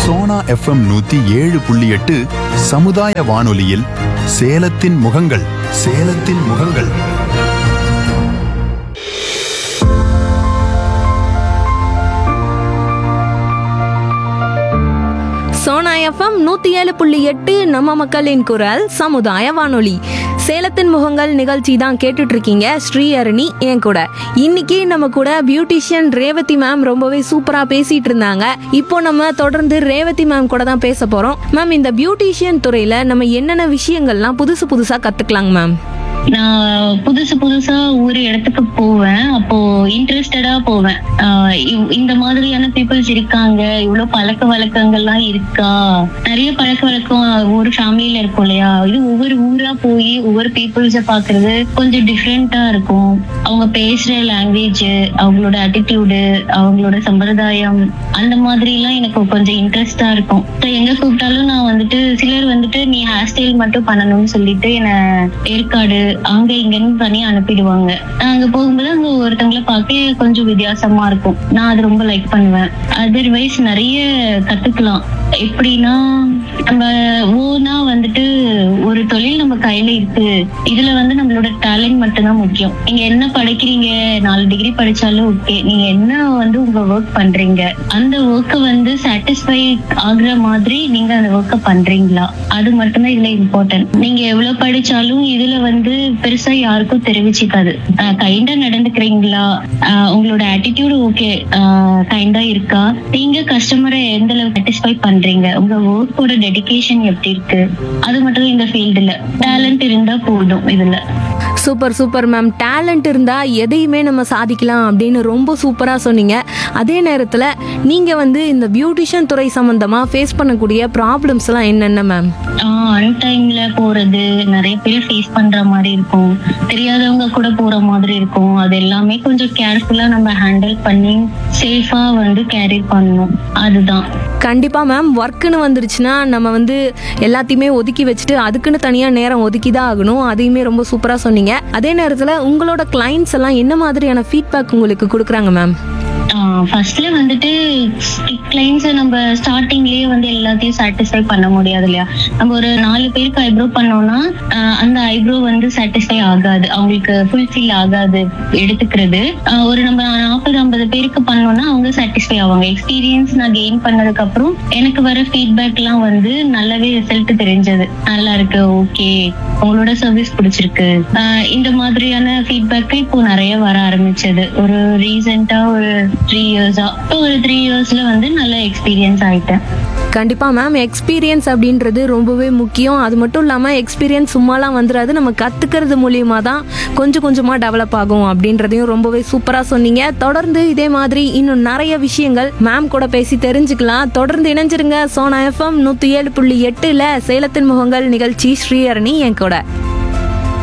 Sona FM 107.8 சமுதாய வானொலியில் சேலத்தின் முகங்கள் சேலத்தின் முகங்கள். சோனா எஃப்எம் 107.8 நம்ம மக்களின் குரல் சமுதாய வானொலி. சேலத்தின் முகங்கள் நிகழ்ச்சி தான் கேட்டுட்டு இருக்கீங்க. ஸ்ரீஹரணி என் கூட. இன்னைக்கு நம்ம கூட பியூட்டிஷியன் ரேவதி மேம் ரொம்பவே சூப்பரா பேசிட்டு இருந்தாங்க. இப்போ நம்ம தொடர்ந்து ரேவதி மேம் கூட தான் பேச போறோம். மேம், இந்த பியூட்டிஷியன் துறையில நம்ம என்னென்ன விஷயங்கள்லாம் புதுசா கத்துக்கலாங்க மேம்? நான் புதுசா ஒரு இடத்துக்கு போவேன். அப்போ இன்ட்ரெஸ்டடா போவேன். இந்த மாதிரியான பீப்புள்ஸ் இருக்காங்க, இவ்வளவு பழக்க வழக்கங்கள்லாம் இருக்கா, நிறைய பழக்க வழக்கம் ஒரு ஃபேமிலியில இருக்கும் இல்லையா. இது ஒவ்வொரு ஊரா போய் ஒவ்வொரு பீப்புள்ஸ பாக்குறது கொஞ்சம் டிஃப்ரெண்டா இருக்கும். அவங்க பேசுற லாங்குவேஜ், அவங்களோட அட்டிடியூடு, அவங்களோட சம்பிரதாயம், அந்த மாதிரி எல்லாம் எனக்கு கொஞ்சம் இன்ட்ரெஸ்டா இருக்கும். எங்க கூப்பிட்டாலும் நான் வந்துட்டு, சிலர் வந்துட்டு நீ ஹேர் ஸ்டைல் மட்டும் பண்ணணும்னு சொல்லிட்டு என்ன ஏற்காடு அங்க இங்கன்னு பண்ணி அனுப்பிடுவாங்க. நான் அங்க போகும்போது அங்க ஒருத்தவங்களை பார்க்க கொஞ்சம் வித்தியாசமா இருக்கும். நான் அது ரொம்ப லைக் பண்ணுவேன். அதர்வைஸ் நிறைய கத்துக்கலாம். எப்படின்னா, நம்ம ஓனா வந்துட்டு ஒரு தொழில் நம்ம கையில இருக்கு. இதுல வந்து நம்மளோட டேலண்ட் மட்டும்தான் முக்கியம். நீங்க என்ன படிக்கிறீங்க, 4 டிகிரி படிச்சாலும் ஓகே. நீங்க என்ன வந்து உங்க ஒர்க் பண்றீங்க, அந்த ஒர்க்கை வந்து சாட்டிஸ்ஃபை ஆகுற மாதிரி நீங்க அந்த ஒர்க்கை பண்றீங்களா, அது மட்டும்தான் இதுல இம்பார்ட்டன்ட். நீங்க எவ்வளவு படிச்சாலும் இதுல வந்து பெருசா யாருக்கும் தெரிவிச்சுக்காது. கைண்டா நடந்துக்கிறீங்களா, உங்களோட ஆட்டிடியூடு ஓகே கைண்டா இருக்கா, நீங்க கஸ்டமரை எந்த அளவுக்கு சாட்டிஸ்ஃபை பண்றீங்க, உங்க ஒர்க்கோட டெடிகேஷன் எப்படி இருக்கு, அது மட்டும் இந்த ஃபீல்டுல டேலண்ட் இருந்தா போதும். இதுல சூப்பர் மேம். டேலண்ட் இருந்தா எதையுமே நம்ம சாதிக்கலாம் அப்படின்னு ரொம்ப சூப்பரா சொன்னீங்க. அதே நேரத்துல நீங்க வந்து இந்த பியூட்டிஷியன் துறை சம்பந்தமா ஃபேஸ் பண்ணக்கூடிய ப்ராப்ளம்ஸ் எல்லாம் என்னென்ன மேம்? அன்டைம்ல போறது, நிறைய பேர் ஃபேஸ் பண்ற மாதிரி இருக்கும், தெரியாதவங்க கூட போற மாதிரி இருக்கும். அது எல்லாமே கொஞ்சம் கேர்ஃபுல்லா நம்ம ஹேண்டில் பண்ணி சேஃபா வந்து கேரி பண்ணணும். அதுதான். கண்டிப்பா மேம். ஒர்க்குன்னு வந்துருச்சுன்னா நம்ம வந்து எல்லாத்தையுமே ஒதுக்கி வச்சுட்டு அதுக்குன்னு தனியா நேரம் ஒதுக்கி தான் ஆகணும். அதையுமே ரொம்ப சூப்பரா சொன்னீங்க. அதே நேரத்துல உங்களோட கிளைண்ட்ஸ் எல்லாம் என்ன மாதிரியான ஃபீட்பேக் உங்களுக்கு கொடுக்குறாங்க மேம்? ஃபர்ஸ்ட்ல வந்துட்டு கிளைண்ட்ஸை நம்ம ஸ்டார்டிங்லயே வந்து எல்லாத்தையும் சாட்டிஸ்ஃபை பண்ண முடியாது இல்லையா. நம்ம ஒரு 4 பேருக்கு ஐப்ரோ பண்ணோம்னா அந்த ஐப்ரோ வந்து சாட்டிஸ்ஃபை ஆகாது, அவங்களுக்கு ஃபுல்ஃபில் ஆகாது எடுத்துக்கிறது. ஒரு நம்ம 40-50 பேருக்கு பண்ணோம்னா அவங்க சாட்டிஸ்ஃபை ஆவாங்க. எக்ஸ்பீரியன்ஸ் நான் கெயின் பண்ணதுக்கு அப்புறம் எனக்கு வர ஃபீட்பேக் எல்லாம் வந்து நல்லாவே ரிசல்ட் தெரிஞ்சது. நல்லா இருக்கு, ஓகே, உங்களோட சர்வீஸ் பிடிச்சிருக்கு, இந்த மாதிரியான ஃபீட்பேக் இப்போ நிறைய வர ஆரம்பிச்சது. ஒரு ரீசெண்டா ஒரு 3 இயர்ஸா, ஒரு 3 இயர்ஸ்ல வந்து நல்ல எக்ஸ்பீரியன்ஸ் ஆயிட்டேன். கண்டிப்பா மேம். எக்ஸ்பீரியன்ஸ் அப்படின்றது ரொம்பவே முக்கியம். அது மட்டும் இல்லாம எக்ஸ்பீரியன்ஸ் சும்மாலாம் வந்துடாது, நம்ம கத்துக்கிறது மூலியமா தான் கொஞ்சமா டெவலப் ஆகும் அப்படின்றதையும் ரொம்பவே சூப்பரா சொன்னீங்க. தொடர்ந்து இதே மாதிரி இன்னும் நிறைய விஷயங்கள் மேம் கூட பேசி தெரிஞ்சுக்கலாம். தொடர்ந்து இணைஞ்சிருங்க. சோனா எஃப்எம் 107.8 சேலத்தின் முகங்கள் நிகழ்ச்சி. ஸ்ரீஹரணி என் கூட.